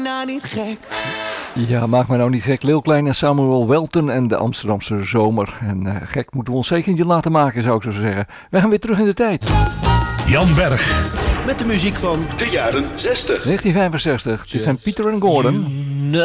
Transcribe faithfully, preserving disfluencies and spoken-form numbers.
nou niet gek. Ja, maak me nou niet gek. Lil Klein en Samuel Welton en de Amsterdamse zomer. En uh, gek moeten we ons zeker niet laten maken, zou ik zo zeggen. We gaan weer terug in de tijd. Jan Berg. Met de muziek van de jaren zestig. negentien vijfenzestig. Dit zijn Peter en Gordon.